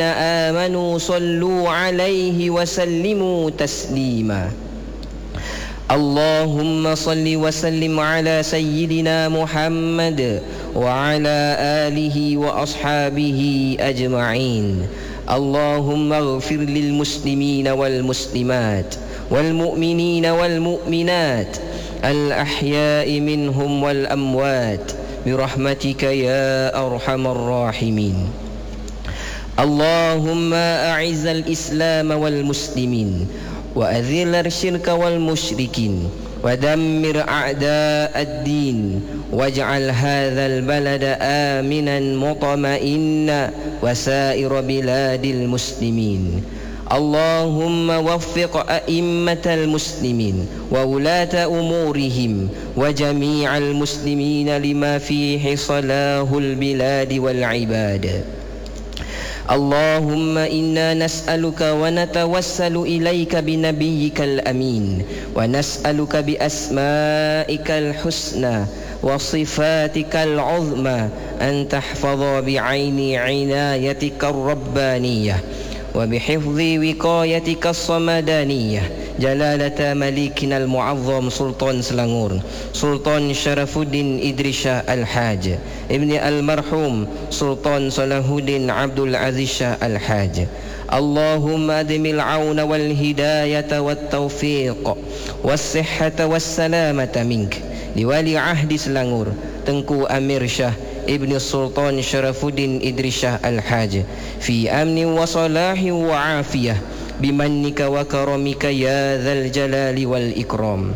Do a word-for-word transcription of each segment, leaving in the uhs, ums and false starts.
آمنوا صلوا عليه وسلموا تسليما اللهم صل وسلم على سيدنا محمد وعلى آله وأصحابه أجمعين اللهم اغفر للمسلمين والمسلمات والمؤمنين والمؤمنات الأحياء منهم والأموات برحمتك يا أرحم الراحمين اللهم أعز الإسلام والمسلمين وأذل الشرك والمشركين ودمر أعداء الدين واجعل هذا البلد آمنا مطمئنا وسائر بلاد المسلمين اللهم وفق أئمة المسلمين وولاة أمورهم وجميع المسلمين لما فيه صلاح البلاد والعباد اللهم إنا نسألك ونتوسل إليك بنبيك الأمين ونسألك بأسمائك الحسنى وصفاتك العظمى أن تحفظ بعين عنايتك الربانية وبحفظ وقايتك الصمدانية جلالة ملكنا المعظم سلطان سلانغور سلطان شرف الدين إدريس الحاج ابن المرحوم سلطان صلاح الدين عبد العزيز الحاج اللهم أدم العون والهداية والتوفيق والصحة والسلامة منك لولي عهد سلانغور Tengku Amir Shah Ibn Sultan Sharafuddin Idris Shah Al-Haj fi amni wa salahi wa afiyah bimannika wa karamika ya dzal jalali wal ikram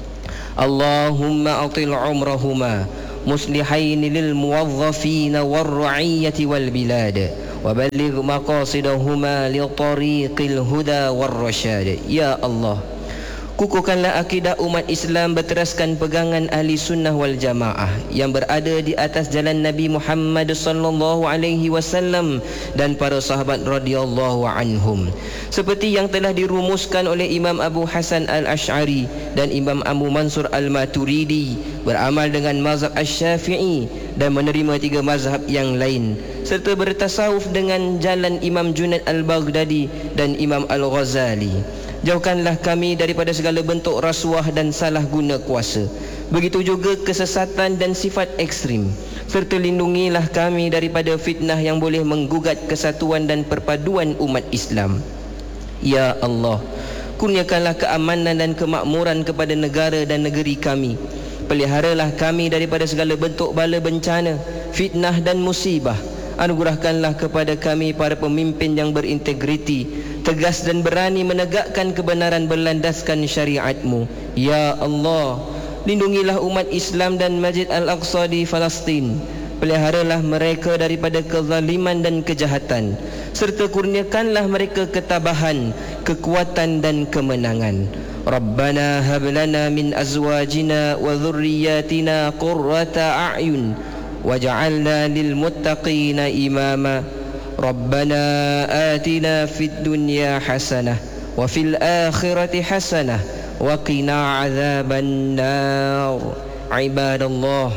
Allahumma atil umrahuma muslihain lil muwazzafin war ra'iyyati wal bilad wa balligh maqasidahuma li tariqil huda war rasyad ya Allah kukuhkanlah akidah umat Islam berteraskan pegangan ahli sunnah wal jamaah yang berada di atas jalan Nabi Muhammad sallallahu alaihi wasallam dan para sahabat radhiyallahu anhum seperti yang telah dirumuskan oleh Imam Abu Hasan Al-Ash'ari dan Imam Abu Mansur Al-Maturidi beramal dengan mazhab Asy-Syafi'i dan menerima tiga mazhab yang lain serta bertasawuf dengan jalan Imam Junaid Al-Baghdadi dan Imam Al-Ghazali. Jauhkanlah kami daripada segala bentuk rasuah dan salah guna kuasa. Begitu juga kesesatan dan sifat ekstrim. Serta lindungilah kami daripada fitnah yang boleh menggugat kesatuan dan perpaduan umat Islam. Ya Allah, kurniakanlah keamanan dan kemakmuran kepada negara dan negeri kami. Peliharalah kami daripada segala bentuk bala bencana, fitnah dan musibah. Anugerahkanlah kepada kami para pemimpin yang berintegriti, tegas dan berani menegakkan kebenaran berlandaskan syariat-Mu. Ya Allah, lindungilah umat Islam dan Masjid Al-Aqsa di Palestin. Peliharalah mereka daripada kezaliman dan kejahatan, serta kurniakanlah mereka ketabahan, kekuatan dan kemenangan. Rabbana hab lana min azwajina wa dhurriyyatina qurrata a'yun waj'alna lil muttaqina imama. Rabbana atina fid dunya hasanah wa fil akhirati hasanah wa qina adzaban nar. Ibadallah,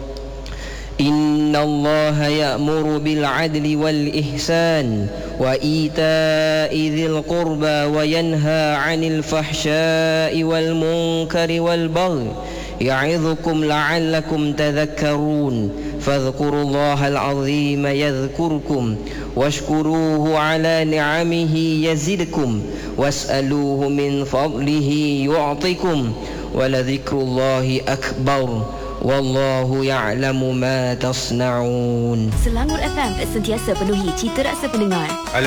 inna Allaha ya'muru bil 'adli wal ihsan wa ita'i dzil qurba wa yanha 'anil fahsya'i wal munkari wal baghi ya'idhukum la'allakum tadhakkarun. Fadhkurullaha al-'azima yadhkurkum washkuruhu 'ala ni'amihi yazidkum was'aluhu min fadlihi yu'tikum waladhikrullahi akbar wallahu ya'lamu ma tasna'un. Selangor F M sentiasa penuhi cita rasa pendengar.